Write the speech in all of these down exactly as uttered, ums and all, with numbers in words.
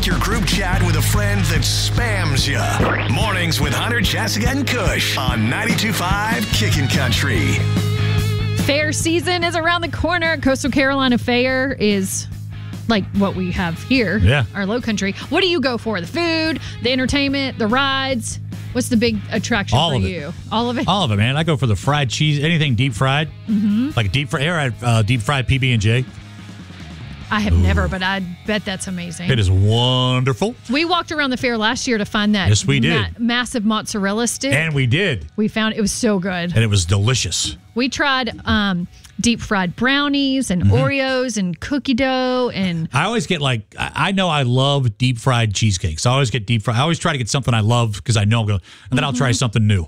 Check your group chat with a friend that spams you. Mornings with Hunter, Jessica, and Kush on ninety-two point five Kickin' Country. Fair season is around the corner. Coastal Carolina Fair is like what we have here, yeah. our low country. What do you go for? The food, the entertainment, the rides? What's the big attraction All for of it. you? All of it? All of it, man. I go for the fried cheese, anything deep fried. Mm-hmm. Like deep fried, I had uh, deep fried P B and J. I have Ooh. never, but I bet that's amazing. It is wonderful. We walked around the fair last year to find that yes, we did. Ma- massive mozzarella stick. And we did. We found it was so good. And it was delicious. We tried um, deep fried brownies and mm-hmm. Oreos and cookie dough. And I always get like, I know I love deep fried cheesecakes. I always get deep fried. I always try to get something I love because I know I'm going to, and then mm-hmm. I'll try something new.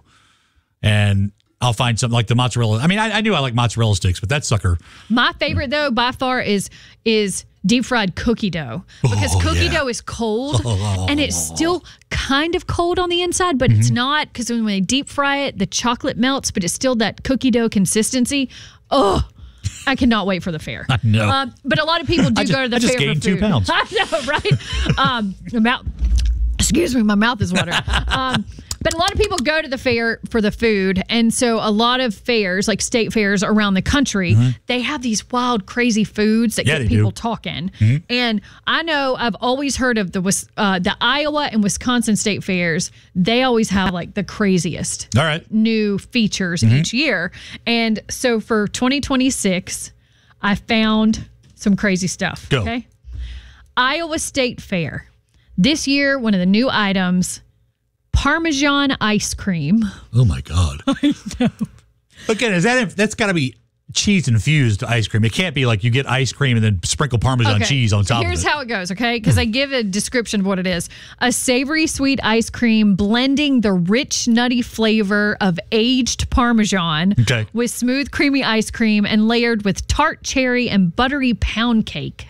And I'll find something like the mozzarella. I mean, I, I knew I like mozzarella sticks, but that sucker. My favorite, though, by far is is deep fried cookie dough. Because oh, cookie yeah. dough is cold, oh. and it's still kind of cold on the inside, but mm-hmm. it's not. Because when they deep fry it, the chocolate melts, but it's still that cookie dough consistency. Oh, I cannot wait for the fair. I know. Um, but a lot of people do just, go to the I just fair gained for food. two pounds. I know, right? um, about, excuse me, my mouth is watering. Um, But a lot of people go to the fair for the food. And so a lot of fairs, like state fairs around the country, mm-hmm. they have these wild, crazy foods that yeah, get people do. talking. Mm-hmm. And I know I've always heard of the uh, the Iowa and Wisconsin state fairs. They always have like the craziest All right. new features mm-hmm. each year. And so for twenty twenty-six, I found some crazy stuff. Go. Okay. Iowa State Fair. This year, one of the new items, Parmesan ice cream. Oh my God! I know. Again, is that that's got to be cheese infused ice cream? It can't be like you get ice cream and then sprinkle Parmesan okay. cheese on top Here's of it. Here's how it goes, okay? Because I give a description of what it is: a savory sweet ice cream blending the rich nutty flavor of aged Parmesan okay. with smooth creamy ice cream and layered with tart cherry and buttery pound cake.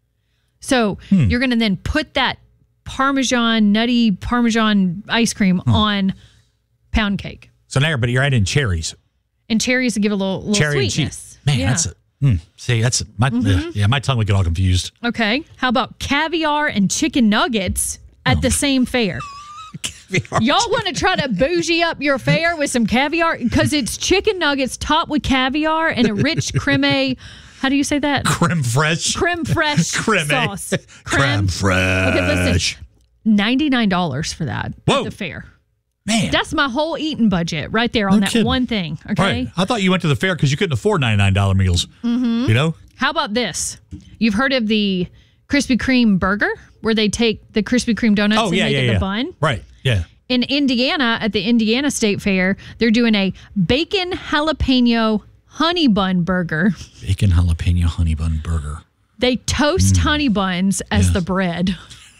So hmm. you're going to then put that Parmesan, nutty Parmesan ice cream hmm. on pound cake. So now, but you're adding cherries. And cherries to give a little, little Cherry sweetness. And cheese. Man, yeah. that's a, mm, see, that's my, mm-hmm. uh, yeah, my tongue would get all confused. Okay. How about caviar and chicken nuggets at oh. the same fair? Y'all want to try to bougie up your fair with some caviar? Because it's chicken nuggets topped with caviar and a rich creme. How do you say that? Creme fraiche. Creme fraiche creme. sauce. Creme, creme fraiche. Okay, listen. ninety-nine dollars for that Whoa. at the fair. Man. That's my whole eating budget right there on no that kidding. one thing. Okay. Right. I thought you went to the fair because you couldn't afford ninety-nine dollars meals. Mm-hmm. You know? How about this? You've heard of the Krispy Kreme burger where they take the Krispy Kreme donuts oh, and yeah, make yeah, it yeah. the bun? Right. Yeah. In Indiana, at the Indiana State Fair, they're doing a bacon jalapeno honey bun burger. Bacon jalapeno honey bun burger. They toast mm. honey buns as yes. the bread.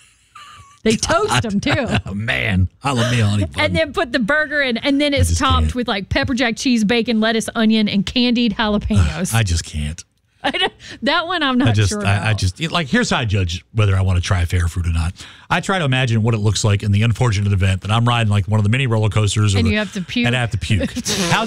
They toast them too. Oh, man, I love me a honey bun. And then put the burger in, and then it's topped can't. with like pepper jack cheese, bacon, lettuce, onion, and candied jalapenos. I just can't. That one I'm not I just, sure I, about. I just like here's how I judge whether I want to try fair food or not. I try to imagine what it looks like in the unfortunate event that I'm riding like one of the mini roller coasters, or and the, you have to puke, and I have to puke. How's